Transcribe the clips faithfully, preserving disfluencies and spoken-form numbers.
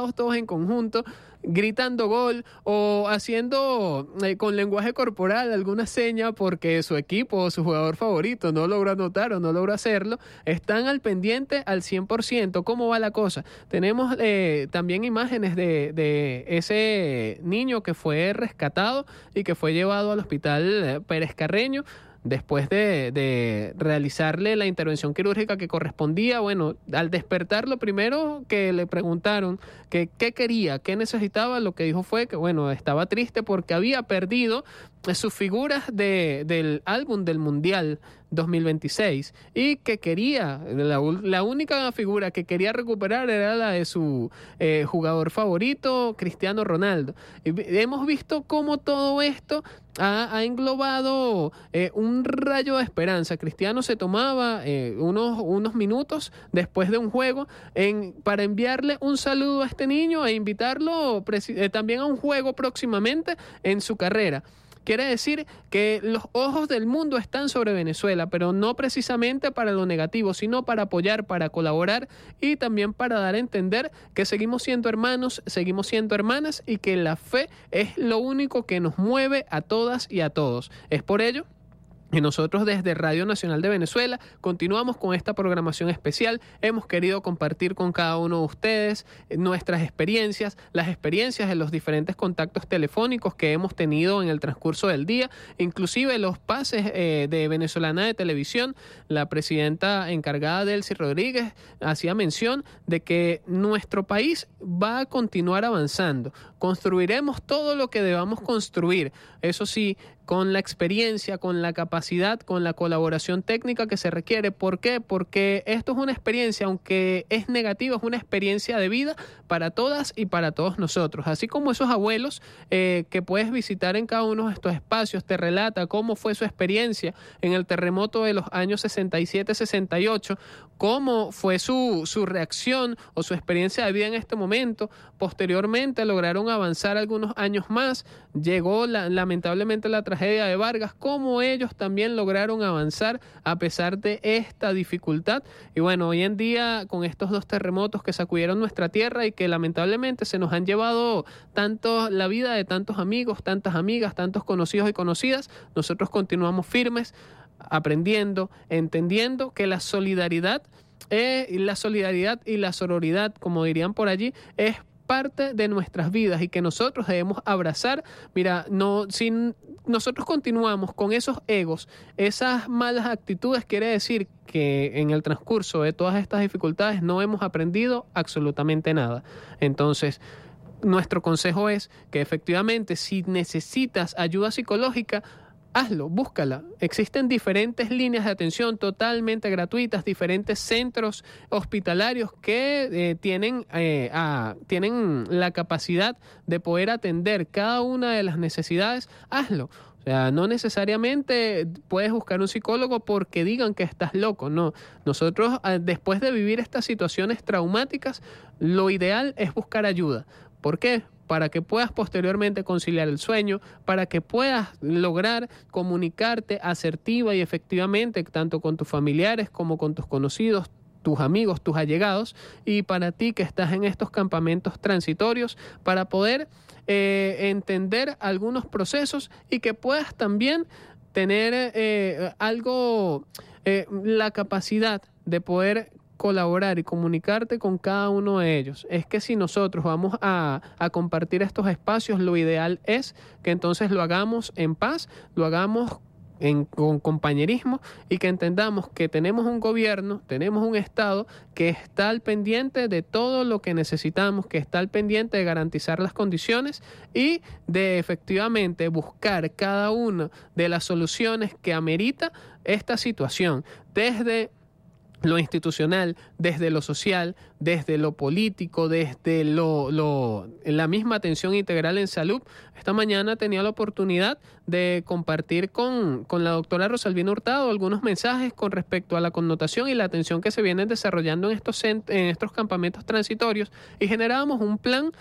abrazados todos en conjunto, gritando gol o haciendo eh, con lenguaje corporal alguna seña porque su equipo o su jugador favorito no logró anotar o no logró hacerlo, están al pendiente al cien por ciento. ¿Cómo va la cosa? Tenemos eh, también imágenes de, de ese niño que fue rescatado y que fue llevado al hospital Pérez Carreño después de, de realizarle la intervención quirúrgica que correspondía. Bueno, al despertar, lo primero que le preguntaron que qué quería, qué necesitaba, lo que dijo fue que, bueno, estaba triste porque había perdido sus figuras de, del álbum del Mundial dos mil veintiséis y que quería, la, la única figura que quería recuperar era la de su eh, jugador favorito, Cristiano Ronaldo. Y hemos visto cómo todo esto ha, ha englobado eh, un rayo de esperanza. Cristiano se tomaba eh, unos, unos minutos después de un juego en, para enviarle un saludo a este niño e invitarlo eh, también a un juego próximamente en su carrera. Quiere decir que los ojos del mundo están sobre Venezuela, pero no precisamente para lo negativo, sino para apoyar, para colaborar y también para dar a entender que seguimos siendo hermanos, seguimos siendo hermanas y que la fe es lo único que nos mueve a todas y a todos. Es por ello y nosotros desde Radio Nacional de Venezuela continuamos con esta programación especial. Hemos querido compartir con cada uno de ustedes nuestras experiencias, las experiencias de los diferentes contactos telefónicos que hemos tenido en el transcurso del día, inclusive los pases eh, de Venezolana de Televisión. La presidenta encargada, Delcy Rodríguez, hacía mención de que nuestro país va a continuar avanzando. Construiremos todo lo que debamos construir. Eso sí, con la experiencia, con la capacidad, con la colaboración técnica que se requiere. ¿Por qué? Porque esto es una experiencia, aunque es negativa, es una experiencia de vida para todas y para todos nosotros. Así como esos abuelos eh, que puedes visitar en cada uno de estos espacios, te relata cómo fue su experiencia en el terremoto de los años sesenta y siete sesenta y ocho, cómo fue su, su reacción o su experiencia de vida en este momento. Posteriormente lograron avanzar algunos años más, llegó la, lamentablemente la tragedia de Vargas, cómo ellos también lograron avanzar a pesar de esta dificultad. Y bueno, hoy en día con estos dos terremotos que sacudieron nuestra tierra y que lamentablemente se nos han llevado tanto la vida de tantos amigos, tantas amigas, tantos conocidos y conocidas, nosotros continuamos firmes, aprendiendo, entendiendo que la solidaridad, eh, la solidaridad y la sororidad, como dirían por allí, es parte de nuestras vidas y que nosotros debemos abrazar. Mira, no, si nosotros continuamos con esos egos, esas malas actitudes, quiere decir que en el transcurso de todas estas dificultades no hemos aprendido absolutamente nada. Entonces, nuestro consejo es que efectivamente si necesitas ayuda psicológica, hazlo, búscala. Existen diferentes líneas de atención totalmente gratuitas, diferentes centros hospitalarios que eh, tienen, eh, a, tienen la capacidad de poder atender cada una de las necesidades. Hazlo. O sea, no necesariamente puedes buscar un psicólogo porque digan que estás loco. No, nosotros después de vivir estas situaciones traumáticas, lo ideal es buscar ayuda. ¿Por qué? Para que puedas posteriormente conciliar el sueño, para que puedas lograr comunicarte asertiva y efectivamente tanto con tus familiares como con tus conocidos, tus amigos, tus allegados, y para ti que estás en estos campamentos transitorios, para poder eh, entender algunos procesos y que puedas también tener eh, algo, eh, la capacidad de poder colaborar y comunicarte con cada uno de ellos. Es que si nosotros vamos a, a compartir estos espacios, lo ideal es que entonces lo hagamos en paz, lo hagamos en, con compañerismo y que entendamos que tenemos un gobierno, tenemos un Estado que está al pendiente de todo lo que necesitamos, que está al pendiente de garantizar las condiciones y de efectivamente buscar cada una de las soluciones que amerita esta situación, desde lo institucional, desde lo social, desde lo político, desde lo, lo, la misma atención integral en salud. Esta mañana tenía la oportunidad de compartir con, con la doctora Rosalvina Hurtado algunos mensajes con respecto a la connotación y la atención que se vienen desarrollando en estos, en estos campamentos transitorios y generábamos un plan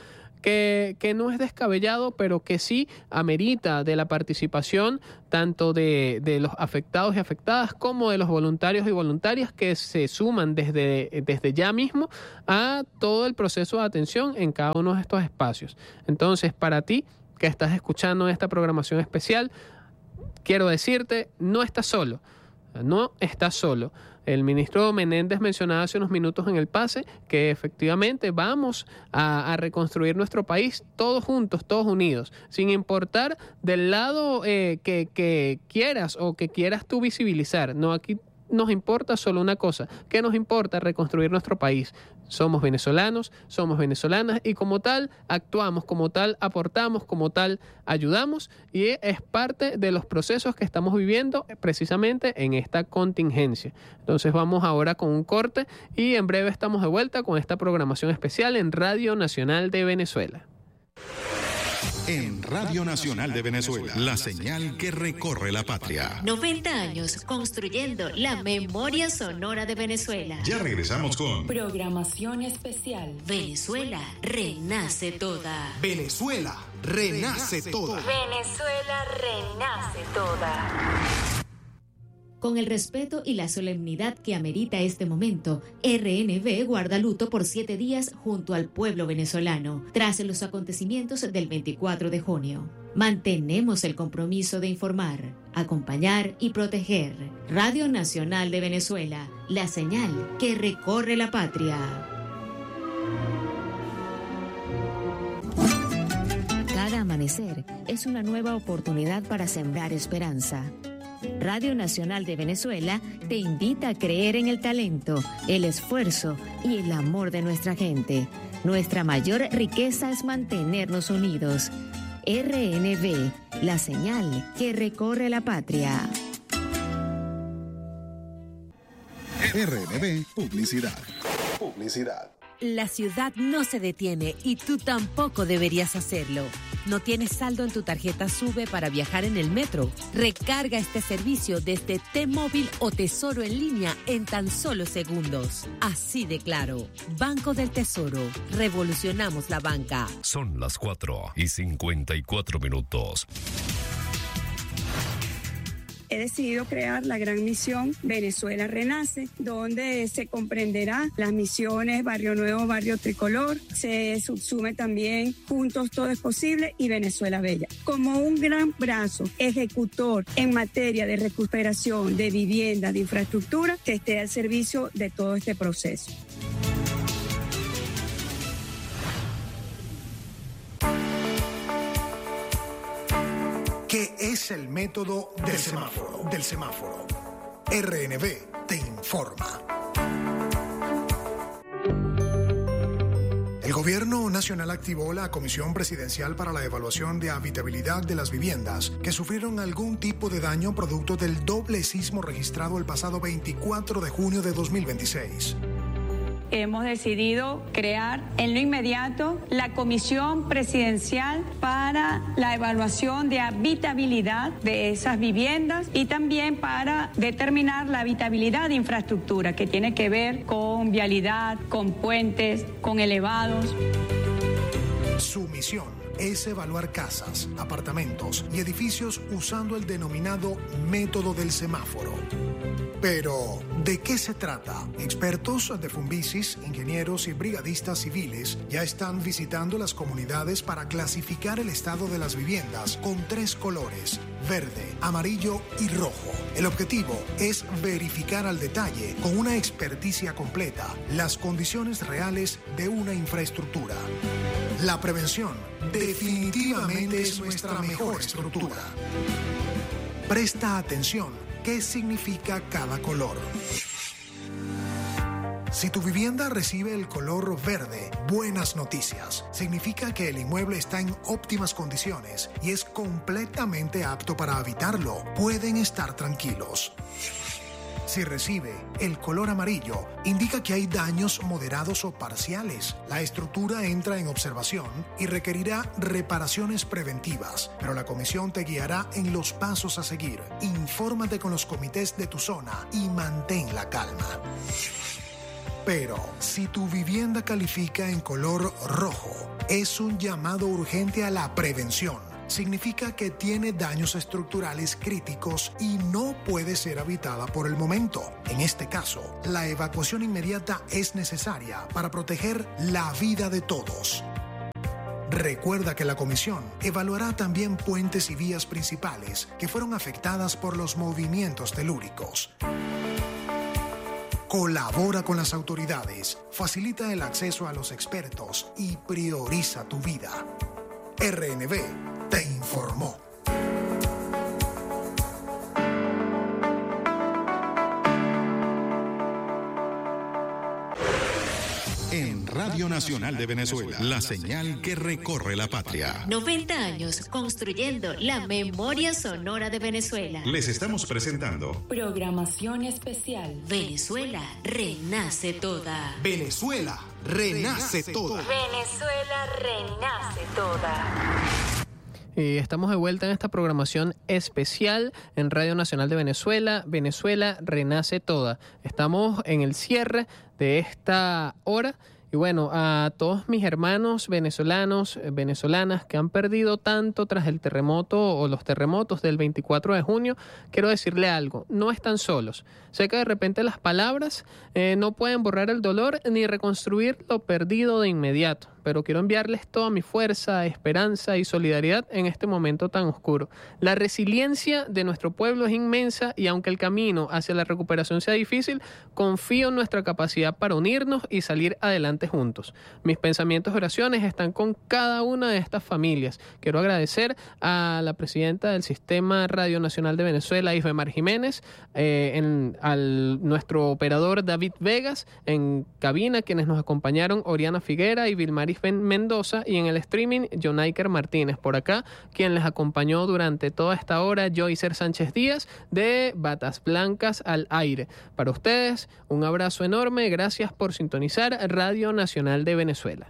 que, que no es descabellado, pero que sí amerita de la participación tanto de, de los afectados y afectadas como de los voluntarios y voluntarias que se suman desde, desde ya mismo a todo el proceso de atención en cada uno de estos espacios. Entonces, para ti que estás escuchando esta programación especial, quiero decirte, no estás solo, no estás solo. El ministro Menéndez mencionaba hace unos minutos en el pase que efectivamente vamos a, a reconstruir nuestro país todos juntos, todos unidos, sin importar del lado eh, que, que quieras o que quieras tú visibilizar. No, aquí nos importa solo una cosa, que nos importa reconstruir nuestro país. Somos venezolanos, somos venezolanas y como tal actuamos, como tal aportamos, como tal ayudamos y es parte de los procesos que estamos viviendo precisamente en esta contingencia. Entonces vamos ahora con un corte y en breve estamos de vuelta con esta programación especial en Radio Nacional de Venezuela. En Radio Nacional de Venezuela, la señal que recorre la patria. noventa años construyendo la memoria sonora de Venezuela. Ya regresamos con programación especial. Venezuela renace toda. Venezuela renace toda. Venezuela renace toda. Con el respeto y la solemnidad que amerita este momento, R N V guarda luto por siete días junto al pueblo venezolano, tras los acontecimientos del veinticuatro de junio. Mantenemos el compromiso de informar, acompañar y proteger. Radio Nacional de Venezuela, la señal que recorre la patria. Cada amanecer es una nueva oportunidad para sembrar esperanza. Radio Nacional de Venezuela te invita a creer en el talento, el esfuerzo y el amor de nuestra gente. Nuestra mayor riqueza es mantenernos unidos. R N V, la señal que recorre la patria. R N V Publicidad. Publicidad. La ciudad no se detiene y tú tampoco deberías hacerlo. ¿No tienes saldo en tu tarjeta SUBE para viajar en el metro? Recarga este servicio desde T-Móvil o Tesoro en línea en tan solo segundos. Así de claro. Banco del Tesoro. Revolucionamos la banca. Son las cuatro y cincuenta y cuatro minutos. He decidido crear la gran misión Venezuela Renace, donde se comprenderá las misiones Barrio Nuevo, Barrio Tricolor, se subsume también Juntos Todo es Posible y Venezuela Bella. Como un gran brazo ejecutor en materia de recuperación de vivienda, de infraestructura, que esté al servicio de todo este proceso. ¿Qué es el método del semáforo? Del semáforo. R N V te informa. El Gobierno Nacional activó la Comisión Presidencial para la Evaluación de Habitabilidad de las Viviendas que sufrieron algún tipo de daño producto del doble sismo registrado el pasado veinticuatro de junio de dos mil veintiséis. Hemos decidido crear en lo inmediato la Comisión Presidencial para la evaluación de habitabilidad de esas viviendas y también para determinar la habitabilidad de infraestructura que tiene que ver con vialidad, con puentes, con elevados. Su misión es evaluar casas, apartamentos y edificios usando el denominado método del semáforo. Pero, ¿de qué se trata? Expertos de Funvisis, ingenieros y brigadistas civiles ya están visitando las comunidades para clasificar el estado de las viviendas con tres colores: verde, amarillo y rojo. El objetivo es verificar al detalle, con una experticia completa, las condiciones reales de una infraestructura. La prevención definitivamente es nuestra mejor estructura. Presta atención. ¿Qué significa cada color? Si tu vivienda recibe el color verde, buenas noticias. Significa que el inmueble está en óptimas condiciones y es completamente apto para habitarlo. Pueden estar tranquilos. Si recibe el color amarillo, indica que hay daños moderados o parciales. La estructura entra en observación y requerirá reparaciones preventivas, pero la comisión te guiará en los pasos a seguir. Infórmate con los comités de tu zona y mantén la calma. Pero si tu vivienda califica en color rojo, es un llamado urgente a la prevención. Significa que tiene daños estructurales críticos y no puede ser habitada por el momento. En este caso, la evacuación inmediata es necesaria para proteger la vida de todos. Recuerda que la comisión evaluará también puentes y vías principales que fueron afectadas por los movimientos telúricos. Colabora con las autoridades, facilita el acceso a los expertos y prioriza tu vida. R N B te informó. En Radio Nacional de Venezuela, la señal que recorre la patria. noventa años construyendo la memoria sonora de Venezuela. Les estamos presentando Programación especial. Venezuela renace toda. Venezuela renace toda. Venezuela renace toda. Y estamos de vuelta en esta programación especial en Radio Nacional de Venezuela. Venezuela renace toda. Estamos en el cierre de esta hora. Y bueno, a todos mis hermanos venezolanos, venezolanas que han perdido tanto tras el terremoto o los terremotos del veinticuatro de junio, quiero decirle algo, no están solos. Sé que de repente las palabras eh, no pueden borrar el dolor ni reconstruir lo perdido de inmediato, pero quiero enviarles toda mi fuerza, esperanza y solidaridad en este momento tan oscuro. La resiliencia de nuestro pueblo es inmensa y aunque el camino hacia la recuperación sea difícil, confío en nuestra capacidad para unirnos y salir adelante juntos. Mis pensamientos y oraciones están con cada una de estas familias. Quiero agradecer a la presidenta del Sistema Radio Nacional de Venezuela, Ifemar Jiménez, eh, en, al nuestro operador David Vegas, en cabina, quienes nos acompañaron, Oriana Figuera y Vilmaris Mendoza, y en el streaming, Jonaiker Martínez. Por acá, quien les acompañó durante toda esta hora, Joycer Sánchez Díaz, de Batas Blancas al Aire. Para ustedes, un abrazo enorme. Gracias por sintonizar Radio Nacional de Venezuela.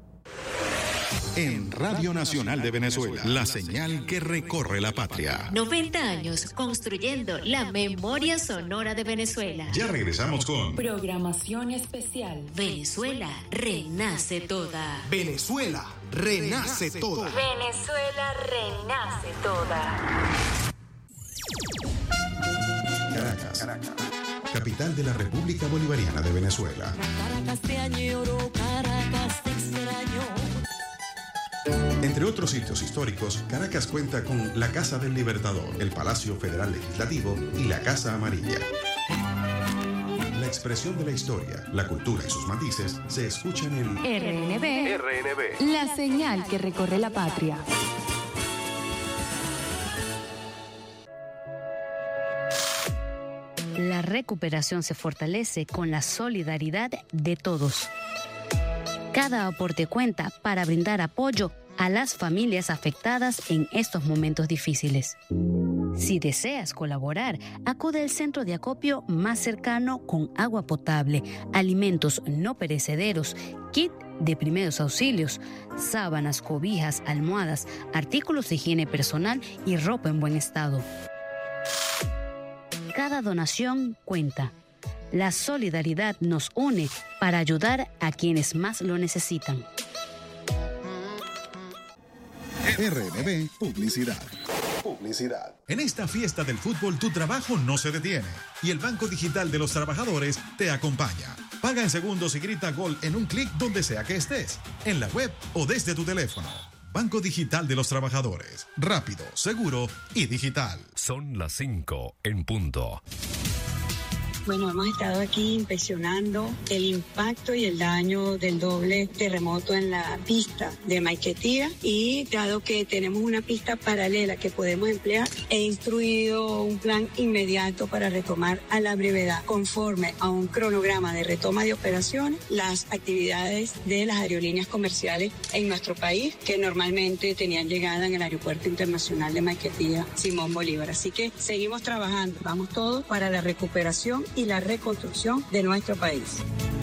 En Radio Nacional de Venezuela, la señal que recorre la patria. noventa años construyendo la memoria sonora de Venezuela. Ya regresamos con Programación especial. Venezuela renace toda. Venezuela renace toda. Venezuela renace toda. Caracas, Caracas, capital de la República Bolivariana de Venezuela. Caracas te añoro, Caracas te extraño. Entre otros sitios históricos, Caracas cuenta con la Casa del Libertador, el Palacio Federal Legislativo y la Casa Amarilla. La expresión de la historia, la cultura y sus matices se escuchan en R N B, R N B, la señal que recorre la patria. La recuperación se fortalece con la solidaridad de todos. Cada aporte cuenta para brindar apoyo a las familias afectadas en estos momentos difíciles. Si deseas colaborar, acude al centro de acopio más cercano con agua potable, alimentos no perecederos, kit de primeros auxilios, sábanas, cobijas, almohadas, artículos de higiene personal y ropa en buen estado. Cada donación cuenta. La solidaridad nos une para ayudar a quienes más lo necesitan. R N B Publicidad. Publicidad. En esta fiesta del fútbol tu trabajo no se detiene y el Banco Digital de los Trabajadores te acompaña. Paga en segundos y grita gol en un clic donde sea que estés, en la web o desde tu teléfono. Banco Digital de los Trabajadores. Rápido, seguro y digital. Son las cinco en punto. Bueno, hemos estado aquí inspeccionando el impacto y el daño del doble terremoto en la pista de Maiquetía y dado que tenemos una pista paralela que podemos emplear, he instruido un plan inmediato para retomar a la brevedad, conforme a un cronograma de retoma de operaciones, las actividades de las aerolíneas comerciales en nuestro país que normalmente tenían llegada en el Aeropuerto Internacional de Maiquetía Simón Bolívar. Así que seguimos trabajando, vamos todos para la recuperación y la reconstrucción de nuestro país.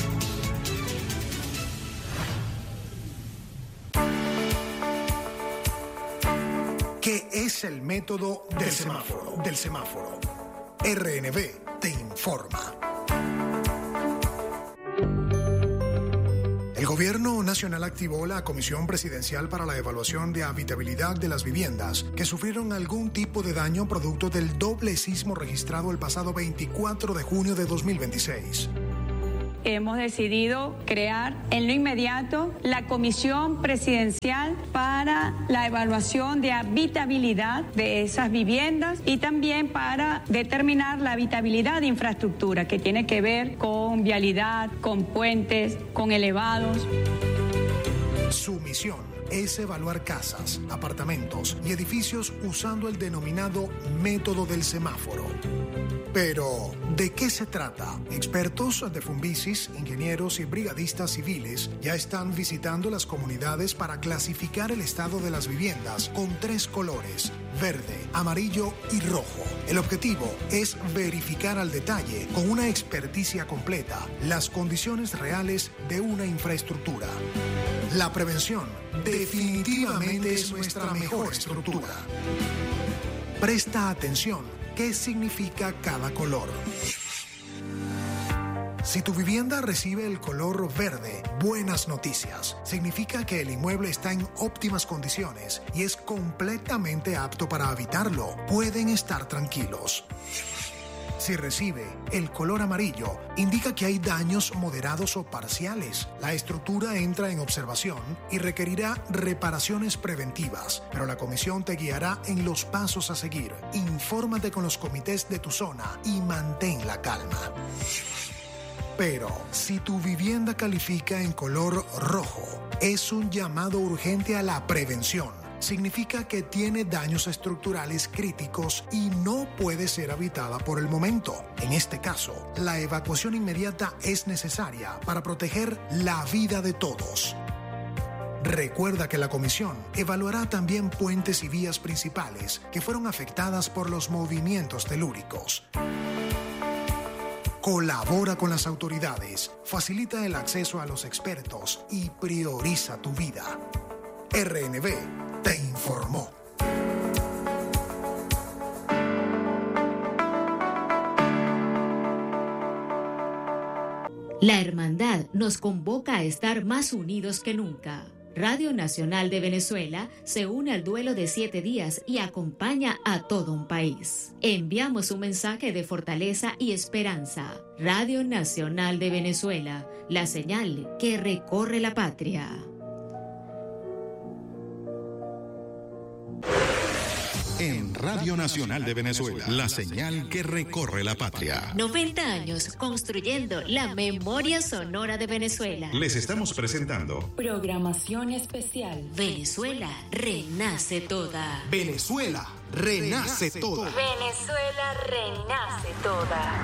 ¿Qué es el método del semáforo? Del semáforo. R N B te informa. El Gobierno Nacional activó la Comisión Presidencial para la Evaluación de Habitabilidad de las Viviendas que sufrieron algún tipo de daño producto del doble sismo registrado el pasado veinticuatro de junio de dos mil veintiséis. Hemos decidido crear en lo inmediato la Comisión Presidencial para la evaluación de habitabilidad de esas viviendas y también para determinar la habitabilidad de infraestructura que tiene que ver con vialidad, con puentes, con elevados. Su misión es evaluar casas, apartamentos y edificios usando el denominado método del semáforo. Pero, ¿de qué se trata? Expertos de Fumvisis, ingenieros y brigadistas civiles ya están visitando las comunidades para clasificar el estado de las viviendas con tres colores: verde, amarillo y rojo. El objetivo es verificar al detalle, con una experticia completa, las condiciones reales de una infraestructura. La prevención definitivamente es nuestra mejor estructura. Presta atención. ¿Qué significa cada color? Si tu vivienda recibe el color verde, buenas noticias. Significa que el inmueble está en óptimas condiciones y es completamente apto para habitarlo. Pueden estar tranquilos. Si recibe el color amarillo, indica que hay daños moderados o parciales. La estructura entra en observación y requerirá reparaciones preventivas, pero la comisión te guiará en los pasos a seguir. Infórmate con los comités de tu zona y mantén la calma. Pero si tu vivienda califica en color rojo, es un llamado urgente a la prevención. Significa que tiene daños estructurales críticos y no puede ser habitada por el momento. En este caso, la evacuación inmediata es necesaria para proteger la vida de todos. Recuerda que la comisión evaluará también puentes y vías principales que fueron afectadas por los movimientos telúricos. Colabora con las autoridades, facilita el acceso a los expertos y prioriza tu vida. R N B te informó. La hermandad nos convoca a estar más unidos que nunca. Radio Nacional de Venezuela se une al duelo de siete días y acompaña a todo un país. Enviamos un mensaje de fortaleza y esperanza. Radio Nacional de Venezuela, la señal que recorre la patria. En Radio Nacional de Venezuela, la señal que recorre la patria. noventa años construyendo la memoria sonora de Venezuela. Les estamos presentando programación especial. Venezuela renace toda. Venezuela renace toda. Venezuela renace toda.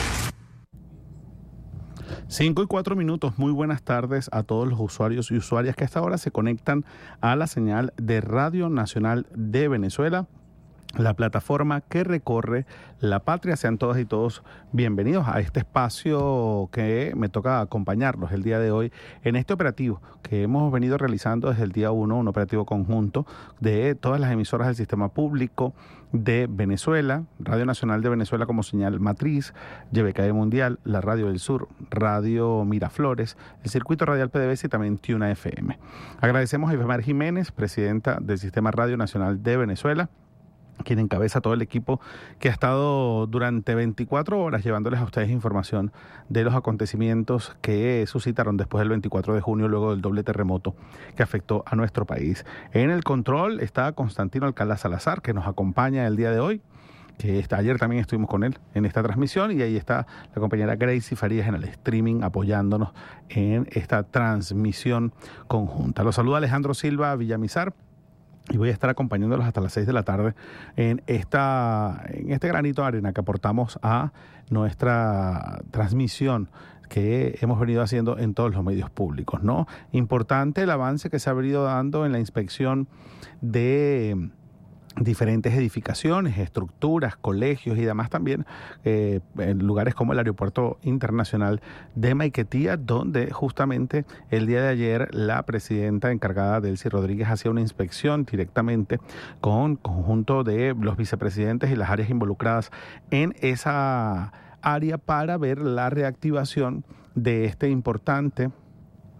Cinco y cuatro minutos, muy buenas tardes a todos los usuarios y usuarias que hasta ahora se conectan a la señal de Radio Nacional de Venezuela, la plataforma que recorre la patria. Sean todas y todos bienvenidos a este espacio que me toca acompañarlos el día de hoy en este operativo que hemos venido realizando desde el día uno, un operativo conjunto de todas las emisoras del sistema público de Venezuela, Radio Nacional de Venezuela como señal matriz, Y B K E Mundial, la Radio del Sur, Radio Miraflores, el Circuito Radial P D V S y también Tuna F M. Agradecemos a Ifemar Jiménez, presidenta del Sistema Radio Nacional de Venezuela, quien encabeza todo el equipo que ha estado durante veinticuatro horas llevándoles a ustedes información de los acontecimientos que suscitaron después del veinticuatro de junio, luego del doble terremoto que afectó a nuestro país. En el control está Constantino Alcalá Salazar, que nos acompaña el día de hoy, que está, ayer también estuvimos con él en esta transmisión, y ahí está la compañera Gracie Farías en el streaming apoyándonos en esta transmisión conjunta. Los saluda Alejandro Silva Villamizar, y voy a estar acompañándolos hasta las seis de la tarde en esta en este granito de arena que aportamos a nuestra transmisión que hemos venido haciendo en todos los medios públicos, ¿no? Importante el avance que se ha venido dando en la inspección de diferentes edificaciones, estructuras, colegios y demás también, eh, en lugares como el Aeropuerto Internacional de Maiquetía, donde justamente el día de ayer la presidenta encargada, Delcy Rodríguez, hacía una inspección directamente con conjunto de los vicepresidentes y las áreas involucradas en esa área para ver la reactivación de este importante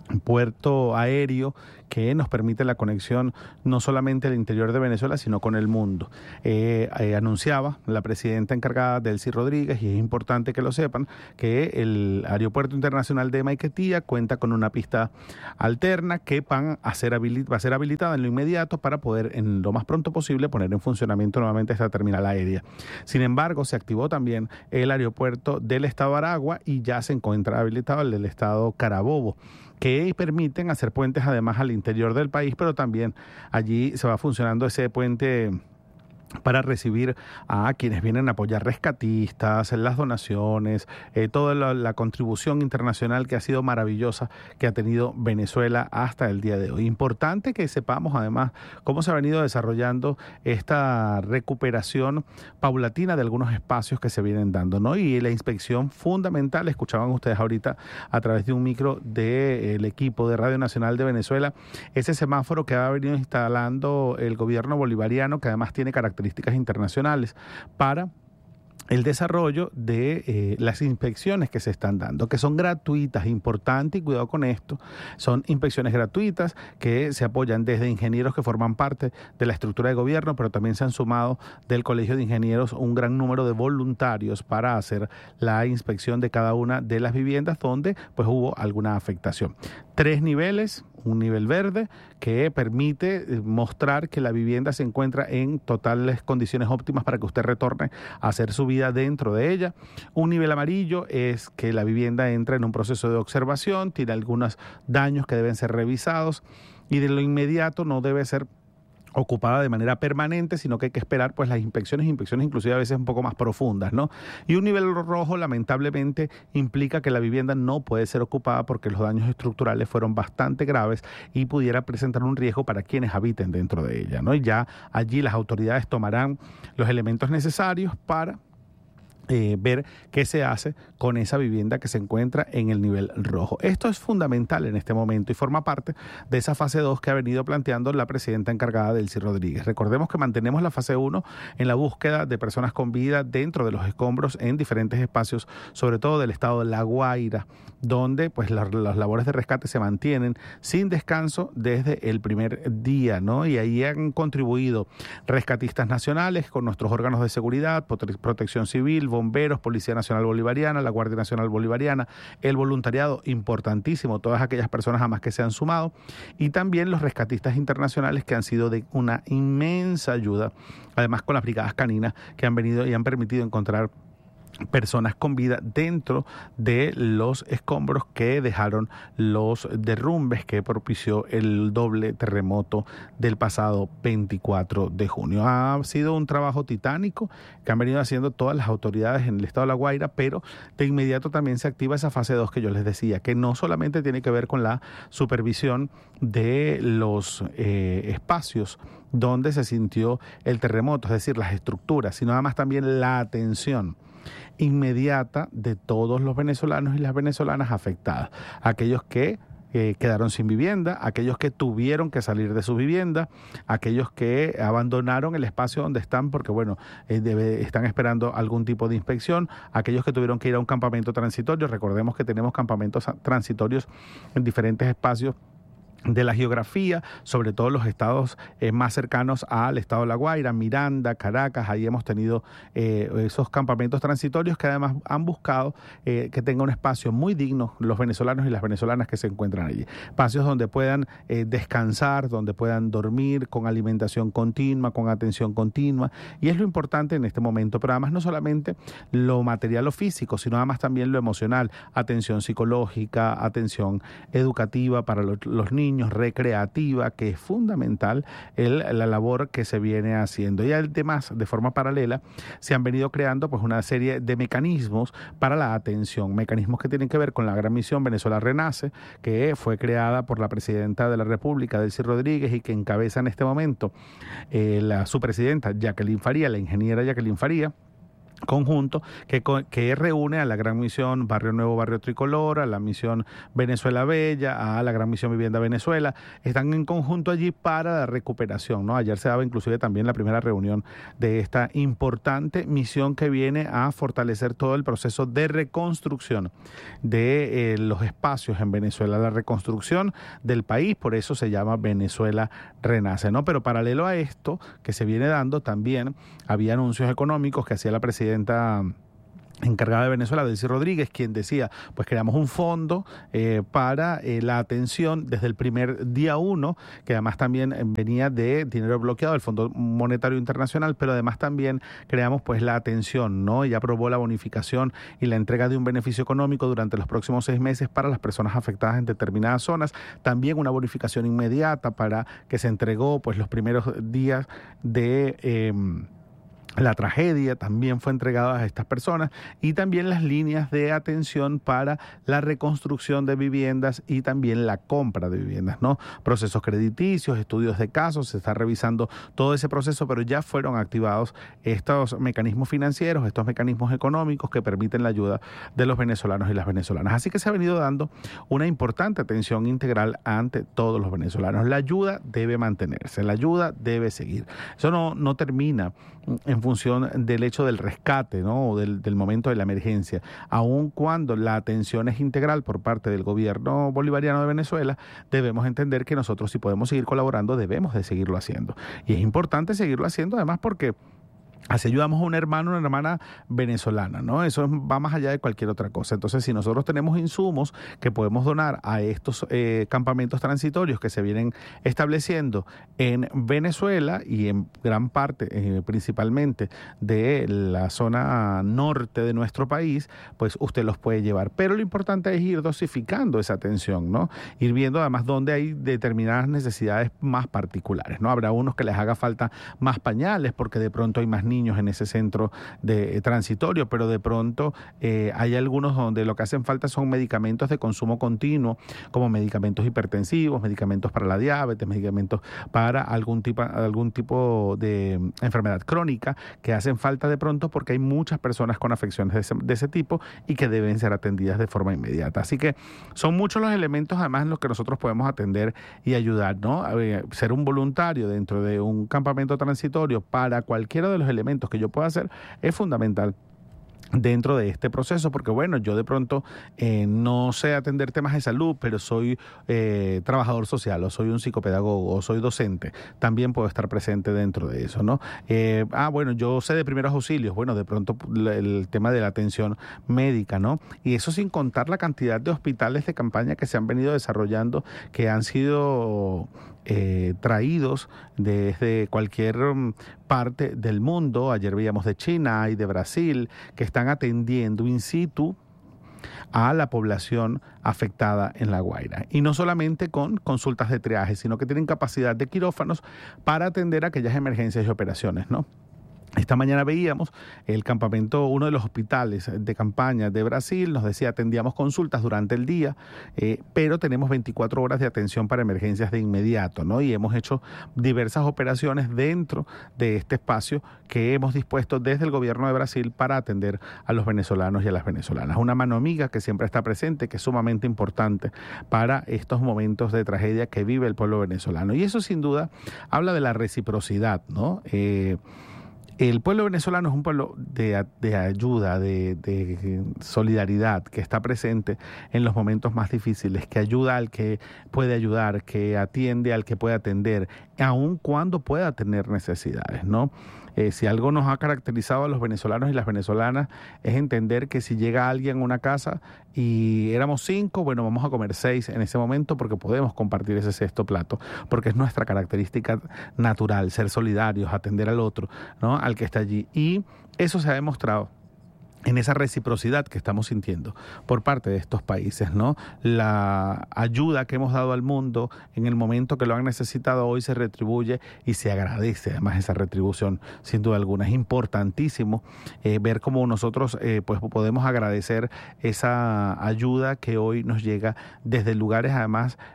puerto aéreo que nos permite la conexión no solamente al interior de Venezuela, sino con el mundo. Eh, eh, anunciaba la presidenta encargada, Delcy Rodríguez, y es importante que lo sepan, que el Aeropuerto Internacional de Maiquetía cuenta con una pista alterna que van a ser habilit- va a ser habilitada en lo inmediato para poder, en lo más pronto posible, poner en funcionamiento nuevamente esta terminal aérea. Sin embargo, se activó también el aeropuerto del estado Aragua y ya se encuentra habilitado el del estado Carabobo, que permiten hacer puentes además al interior del país, pero también allí se va funcionando ese puente para recibir a quienes vienen a apoyar rescatistas, las donaciones, eh, toda la, la contribución internacional que ha sido maravillosa que ha tenido Venezuela hasta el día de hoy. Importante que sepamos además cómo se ha venido desarrollando esta recuperación paulatina de algunos espacios que se vienen dando, ¿no? Y la inspección fundamental, escuchaban ustedes ahorita a través de un micro del equipo de Radio Nacional de Venezuela, ese semáforo que ha venido instalando el gobierno bolivariano, que además tiene características internacionales para el desarrollo de eh, las inspecciones que se están dando, que son gratuitas, importante, y cuidado con esto, son inspecciones gratuitas que se apoyan desde ingenieros que forman parte de la estructura de gobierno, pero también se han sumado del Colegio de Ingenieros un gran número de voluntarios para hacer la inspección de cada una de las viviendas donde pues hubo alguna afectación. Tres niveles, un nivel verde que permite mostrar que la vivienda se encuentra en totales condiciones óptimas para que usted retorne a hacer su vida dentro de ella. Un nivel amarillo es que la vivienda entra en un proceso de observación, tiene algunos daños que deben ser revisados y de lo inmediato no debe ser ocupada de manera permanente, sino que hay que esperar pues las inspecciones, inspecciones inclusive a veces un poco más profundas, ¿no? Y un nivel rojo lamentablemente implica que la vivienda no puede ser ocupada porque los daños estructurales fueron bastante graves y pudiera presentar un riesgo para quienes habiten dentro de ella, ¿no? Y ya allí las autoridades tomarán los elementos necesarios para Eh, ver qué se hace con esa vivienda que se encuentra en el nivel rojo. Esto es fundamental en este momento y forma parte de esa fase dos que ha venido planteando la presidenta encargada, Delcy Rodríguez. Recordemos que mantenemos la fase uno en la búsqueda de personas con vida dentro de los escombros en diferentes espacios, sobre todo del estado de La Guaira, donde pues las, las labores de rescate se mantienen sin descanso desde el primer día, ¿no? Y ahí han contribuido rescatistas nacionales con nuestros órganos de seguridad, prote- protección civil, bomberos, Policía Nacional Bolivariana, la Guardia Nacional Bolivariana, el voluntariado, importantísimo, todas aquellas personas jamás que se han sumado, y también los rescatistas internacionales que han sido de una inmensa ayuda, además con las brigadas caninas que han venido y han permitido encontrar personas con vida dentro de los escombros que dejaron los derrumbes que propició el doble terremoto del pasado veinticuatro de junio. Ha sido un trabajo titánico que han venido haciendo todas las autoridades en el estado de La Guaira, pero de inmediato también se activa esa fase dos que yo les decía, que no solamente tiene que ver con la supervisión de los eh, espacios donde se sintió el terremoto, es decir, las estructuras, sino además también la atención inmediata de todos los venezolanos y las venezolanas afectadas, aquellos que eh, quedaron sin vivienda, aquellos que tuvieron que salir de su vivienda, aquellos que abandonaron el espacio donde están porque bueno, eh, debe, están esperando algún tipo de inspección, aquellos que tuvieron que ir a un campamento transitorio. Recordemos que tenemos campamentos transitorios en diferentes espacios de la geografía, sobre todo los estados eh, más cercanos al estado de La Guaira, Miranda, Caracas. Ahí hemos tenido eh, esos campamentos transitorios que además han buscado eh, que tenga un espacio muy digno los venezolanos y las venezolanas que se encuentran allí. Espacios donde puedan eh, descansar, donde puedan dormir con alimentación continua, con atención continua, y es lo importante en este momento, pero además no solamente lo material o físico, sino además también lo emocional, atención psicológica, atención educativa para los, los niños, recreativa, que es fundamental el, la labor que se viene haciendo. Y además, de forma paralela, se han venido creando pues una serie de mecanismos para la atención, mecanismos que tienen que ver con la gran misión Venezuela Renace, que fue creada por la presidenta de la República, Delcy Rodríguez, y que encabeza en este momento eh, la su presidenta, Jacqueline Faría, la ingeniera Jacqueline Faría, conjunto que, que reúne a la Gran Misión Barrio Nuevo, Barrio Tricolor, a la Misión Venezuela Bella, a la Gran Misión Vivienda Venezuela. Están en conjunto allí para la recuperación, ¿no? Ayer se daba inclusive también la primera reunión de esta importante misión que viene a fortalecer todo el proceso de reconstrucción de eh, los espacios en Venezuela, la reconstrucción del país, por eso se llama Venezuela Renace, ¿no? Pero paralelo a esto que se viene dando, también había anuncios económicos que hacía la presidenta encargada de Venezuela, Delcy Rodríguez, quien decía, pues creamos un fondo eh, para eh, la atención desde el primer día uno, que además también venía de dinero bloqueado del Fondo Monetario Internacional, pero además también creamos pues la atención, ¿no? Y aprobó la bonificación y la entrega de un beneficio económico durante los próximos seis meses para las personas afectadas en determinadas zonas, también una bonificación inmediata para que se entregó pues los primeros días de... Eh, La tragedia también fue entregada a estas personas y también las líneas de atención para la reconstrucción de viviendas y también la compra de viviendas, ¿no? Procesos crediticios, estudios de casos, se está revisando todo ese proceso, pero ya fueron activados estos mecanismos financieros, estos mecanismos económicos que permiten la ayuda de los venezolanos y las venezolanas. Así que se ha venido dando una importante atención integral ante todos los venezolanos. La ayuda debe mantenerse, la ayuda debe seguir. Eso no, no termina en función del hecho del rescate, ¿no? O del, del momento de la emergencia. Aun cuando la atención es integral por parte del gobierno bolivariano de Venezuela, debemos entender que nosotros, si podemos seguir colaborando, debemos de seguirlo haciendo. Y es importante seguirlo haciendo, además, porque así ayudamos a un hermano, una hermana venezolana, ¿no? Eso va más allá de cualquier otra cosa. Entonces, si nosotros tenemos insumos que podemos donar a estos eh, campamentos transitorios que se vienen estableciendo en Venezuela y en gran parte, eh, principalmente, de la zona norte de nuestro país, pues usted los puede llevar. Pero lo importante es ir dosificando esa atención, ¿no? Ir viendo además dónde hay determinadas necesidades más particulares, ¿no? Habrá unos que les haga falta más pañales porque de pronto hay más niños en ese centro de eh, transitorio, pero de pronto eh, hay algunos donde lo que hacen falta son medicamentos de consumo continuo, como medicamentos hipertensivos, medicamentos para la diabetes, medicamentos para algún tipo, algún tipo de enfermedad crónica que hacen falta de pronto porque hay muchas personas con afecciones de ese, de ese tipo y que deben ser atendidas de forma inmediata. Así que son muchos los elementos además en los que nosotros podemos atender y ayudar, ¿no? Eh, ser un voluntario dentro de un campamento transitorio para cualquiera de los elementos que yo pueda hacer es fundamental dentro de este proceso, porque bueno, yo de pronto eh, no sé atender temas de salud, pero soy eh, trabajador social, o soy un psicopedagogo, o soy docente, también puedo estar presente dentro de eso, ¿no? Eh, ah, bueno, yo sé de primeros auxilios, bueno, de pronto el tema de la atención médica, ¿no? Y eso sin contar la cantidad de hospitales de campaña que se han venido desarrollando, que han sido Eh, traídos desde cualquier parte del mundo. Ayer veíamos de China y de Brasil que están atendiendo in situ a la población afectada en La Guaira. Y no solamente con consultas de triaje, sino que tienen capacidad de quirófanos para atender aquellas emergencias y operaciones, ¿no? Esta mañana veíamos el campamento, uno de los hospitales de campaña de Brasil, nos decía atendíamos consultas durante el día, eh, pero tenemos veinticuatro horas de atención para emergencias de inmediato, ¿no? Y hemos hecho diversas operaciones dentro de este espacio que hemos dispuesto desde el gobierno de Brasil para atender a los venezolanos y a las venezolanas. Una mano amiga que siempre está presente, que es sumamente importante para estos momentos de tragedia que vive el pueblo venezolano. Y eso sin duda habla de la reciprocidad, ¿no? Eh, El pueblo venezolano es un pueblo de, de ayuda, de, de solidaridad, que está presente en los momentos más difíciles, que ayuda al que puede ayudar, que atiende al que puede atender, aun cuando pueda tener necesidades, ¿no? Eh, si algo nos ha caracterizado a los venezolanos y las venezolanas es entender que si llega alguien a una casa y éramos cinco, bueno, vamos a comer seis en ese momento porque podemos compartir ese sexto plato, porque es nuestra característica natural, ser solidarios, atender al otro, ¿no? Al que está allí. Y eso se ha demostrado en esa reciprocidad que estamos sintiendo por parte de estos países, ¿no? La ayuda que hemos dado al mundo en el momento que lo han necesitado hoy se retribuye y se agradece además esa retribución, sin duda alguna. Es importantísimo eh, ver cómo nosotros eh, pues podemos agradecer esa ayuda que hoy nos llega desde lugares además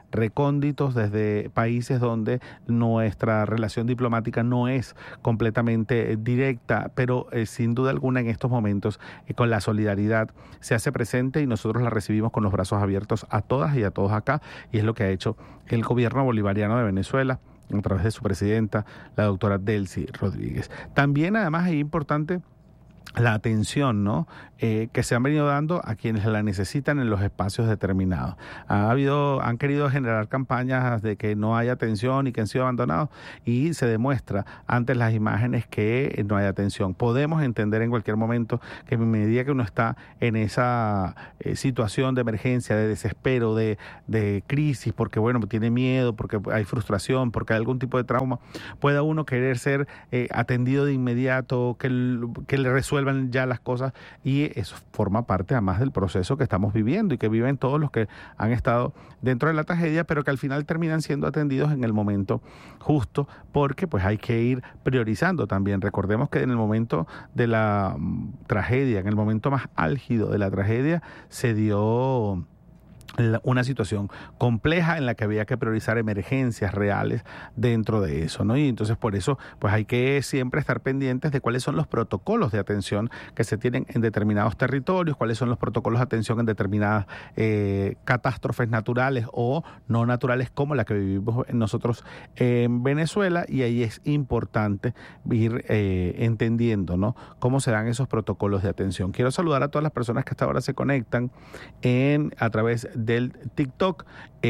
recónditos, desde países donde nuestra relación diplomática no es completamente directa, pero eh, sin duda alguna en estos momentos eh, con la solidaridad se hace presente y nosotros la recibimos con los brazos abiertos a todas y a todos acá, y es lo que ha hecho el gobierno bolivariano de Venezuela a través de su presidenta, la doctora Delcy Rodríguez. También además es importante la atención, ¿no? Eh, que se han venido dando a quienes la necesitan en los espacios determinados. Ha habido, han querido generar campañas de que no hay atención y que han sido abandonados, y se demuestra ante las imágenes que no hay atención. Podemos entender en cualquier momento que en medida que uno está en esa eh, situación de emergencia, de desespero, de, de crisis, porque bueno, tiene miedo, porque hay frustración, porque hay algún tipo de trauma, pueda uno querer ser eh, atendido de inmediato, que, que le resuelva ya las cosas, y eso forma parte además del proceso que estamos viviendo y que viven todos los que han estado dentro de la tragedia, pero que al final terminan siendo atendidos en el momento justo, porque pues hay que ir priorizando también. Recordemos que en el momento de la um, tragedia, en el momento más álgido de la tragedia, se dio una situación compleja en la que había que priorizar emergencias reales dentro de eso, ¿no? Y entonces por eso pues hay que siempre estar pendientes de cuáles son los protocolos de atención que se tienen en determinados territorios, cuáles son los protocolos de atención en determinadas eh, catástrofes naturales o no naturales como la que vivimos nosotros en Venezuela, y ahí es importante ir eh, entendiendo, ¿no?, cómo se dan esos protocolos de atención. Quiero saludar a todas las personas que hasta ahora se conectan en a través de del TikTok,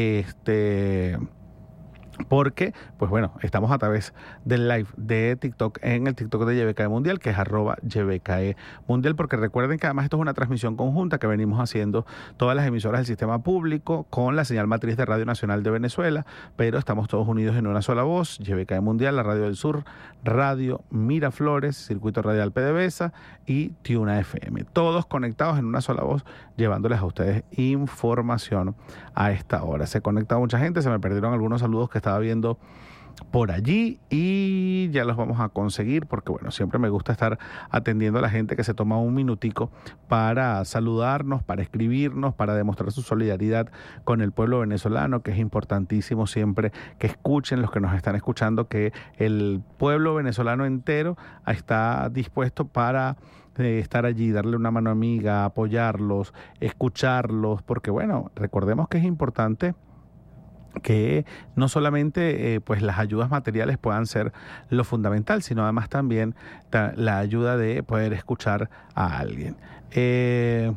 este porque, pues bueno, estamos a través del live de TikTok en el TikTok de Y B K E Mundial, que es arroba Y B K E Mundial, porque recuerden que además esto es una transmisión conjunta que venimos haciendo todas las emisoras del sistema público con la señal matriz de Radio Nacional de Venezuela, pero estamos todos unidos en una sola voz: Y B K E Mundial, la Radio del Sur, Radio Miraflores, Circuito Radial PDVSA y Tiuna F M, todos conectados en una sola voz, llevándoles a ustedes información a esta hora. Se conecta mucha gente, se me perdieron algunos saludos que estaba viendo por allí y ya los vamos a conseguir, porque bueno, siempre me gusta estar atendiendo a la gente que se toma un minutico para saludarnos, para escribirnos, para demostrar su solidaridad con el pueblo venezolano, que es importantísimo siempre que escuchen los que nos están escuchando que el pueblo venezolano entero está dispuesto para de estar allí, darle una mano amiga, apoyarlos, escucharlos, porque bueno, recordemos que es importante que no solamente eh, pues las ayudas materiales puedan ser lo fundamental, sino además también ta, la ayuda de poder escuchar a alguien. Eh,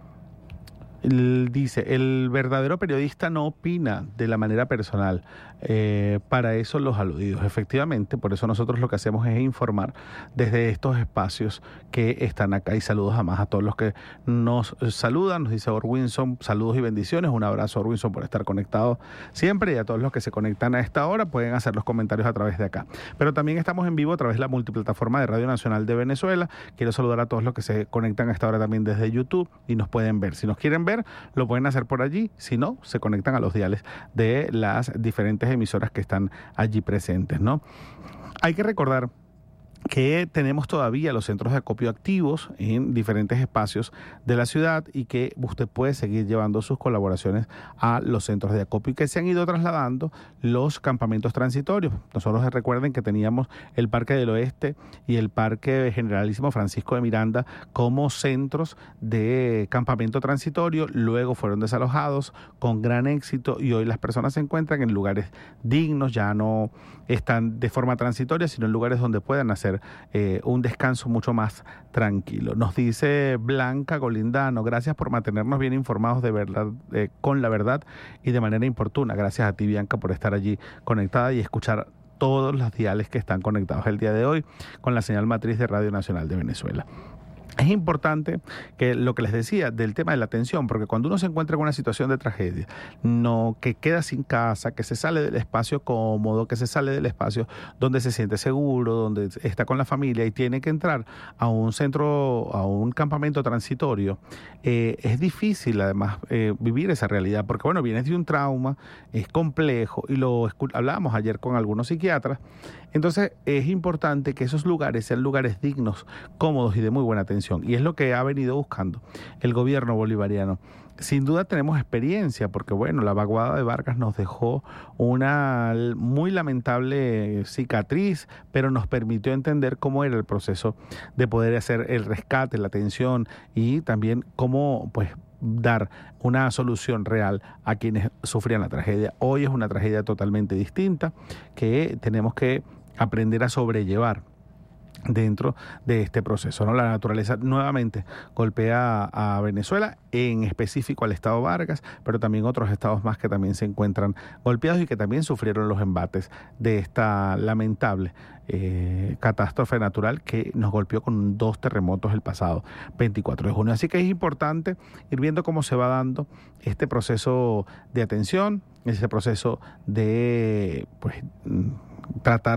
él dice, el verdadero periodista no opina de la manera personal. Eh, para eso los aludidos. Efectivamente, por eso nosotros lo que hacemos es informar desde estos espacios que están acá. Y saludos además a todos los que nos saludan. Nos dice Orwinson, saludos y bendiciones. Un abrazo, Orwinson, por estar conectado siempre, y a todos los que se conectan a esta hora pueden hacer los comentarios a través de acá. Pero también estamos en vivo a través de la multiplataforma de Radio Nacional de Venezuela. Quiero saludar a todos los que se conectan a esta hora también desde YouTube y nos pueden ver. Si nos quieren ver, lo pueden hacer por allí. Si no, se conectan a los diales de las diferentes emisoras que están allí presentes, ¿no? Hay que recordar que tenemos todavía los centros de acopio activos en diferentes espacios de la ciudad y que usted puede seguir llevando sus colaboraciones a los centros de acopio, y que se han ido trasladando los campamentos transitorios. Nosotros recuerden que teníamos el Parque del Oeste y el Parque Generalísimo Francisco de Miranda como centros de campamento transitorio, luego fueron desalojados con gran éxito y hoy las personas se encuentran en lugares dignos, ya no están de forma transitoria, sino en lugares donde puedan hacer Eh, un descanso mucho más tranquilo. Nos dice Blanca Golindano, gracias por mantenernos bien informados de verdad, eh, con la verdad y de manera importuna. Gracias a ti, Bianca, por estar allí conectada y escuchar todos los diales que están conectados el día de hoy con la señal matriz de Radio Nacional de Venezuela. Es importante que lo que les decía del tema de la atención, porque cuando uno se encuentra en una situación de tragedia, no que queda sin casa, que se sale del espacio cómodo, que se sale del espacio donde se siente seguro, donde está con la familia y tiene que entrar a un centro, a un campamento transitorio, eh, es difícil además eh, vivir esa realidad, porque bueno, vienes de un trauma, es complejo y lo hablábamos ayer con algunos psiquiatras. Entonces es importante que esos lugares sean lugares dignos, cómodos y de muy buena atención. atención. Y es lo que ha venido buscando el gobierno bolivariano. Sin duda tenemos experiencia, porque bueno, la vaguada de Vargas nos dejó una muy lamentable cicatriz, pero nos permitió entender cómo era el proceso de poder hacer el rescate, la atención y también cómo pues dar una solución real a quienes sufrían la tragedia. Hoy es una tragedia totalmente distinta que tenemos que aprender a sobrellevar dentro de este proceso, ¿no? La naturaleza nuevamente golpea a, a Venezuela, en específico al estado Vargas, pero también otros estados más que también se encuentran golpeados y que también sufrieron los embates de esta lamentable eh, catástrofe natural que nos golpeó con dos terremotos el pasado veinticuatro de junio. Así que es importante ir viendo cómo se va dando este proceso de atención, ese proceso de pues tratar